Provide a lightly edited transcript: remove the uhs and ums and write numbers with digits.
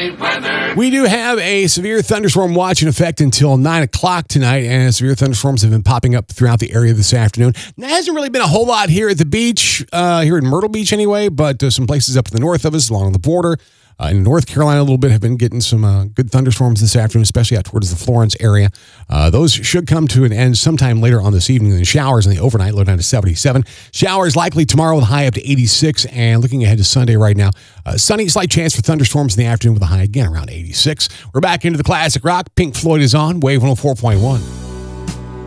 great weather. We do have a severe thunderstorm watch in effect until 9 o'clock tonight, and severe thunderstorms have been popping up throughout the area this afternoon. There hasn't really been a whole lot here at the beach, here in Myrtle Beach anyway, but some places up to the north of us along the border. In North Carolina, a little bit have been getting some good thunderstorms this afternoon, especially out towards the Florence area. Those should come to an end sometime later on this evening. The showers in the overnight low down to 77. Showers likely tomorrow with a high up to 86. And looking ahead to Sunday right now, sunny, slight chance for thunderstorms in the afternoon with a high again around 86. We're back into the classic rock. Pink Floyd is on Wave 104.1.